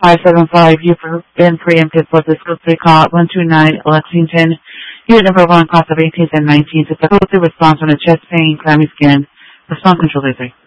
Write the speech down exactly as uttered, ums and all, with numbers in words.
five seven five, you've been preempted for this code three call one two nine Lexington. Unit number one, class of eighteens and nineteens. It's a code three response on a chest pain, clammy skin. Response control three.